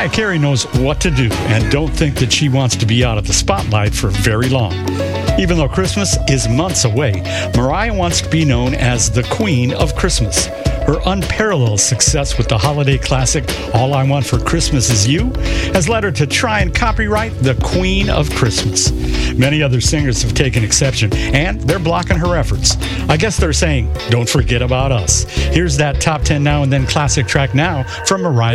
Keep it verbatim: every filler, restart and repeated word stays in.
Mariah Carey knows what to do and don't think that she wants to be out of the spotlight for very long. Even though Christmas is months away, Mariah wants to be known as the Queen of Christmas. Her unparalleled success with the holiday classic All I Want for Christmas Is You has led her to try and copyright the Queen of Christmas. Many other singers have taken exception, and they're blocking her efforts. I guess they're saying, don't forget about us. Here's that Top ten Now and Then classic track now from Mariah